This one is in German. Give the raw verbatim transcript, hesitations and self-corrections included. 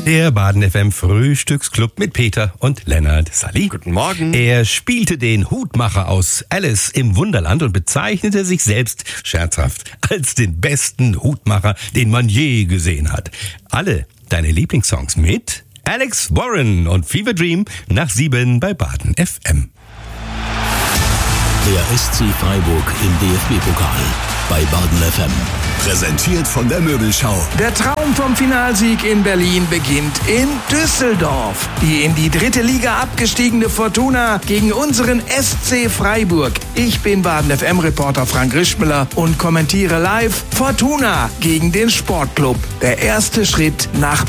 Der Baden F M Frühstücksclub mit Peter und Lennart. Sally. Guten Morgen. Er spielte den Hutmacher aus Alice im Wunderland und bezeichnete sich selbst scherzhaft als den besten Hutmacher, den man je gesehen hat. Alle deine Lieblingssongs mit Alex Warren und Fever Dream nach sieben bei Baden F M. Der S C Freiburg im D F B-Pokal bei Baden F M. Präsentiert von der Möbelschau. Der Traum vom Finalsieg in Berlin beginnt in Düsseldorf. Die in die dritte Liga abgestiegene Fortuna gegen unseren S C Freiburg. Ich bin Baden F M-Reporter Frank Rischmüller und kommentiere live Fortuna gegen den Sportclub. Der erste Schritt nach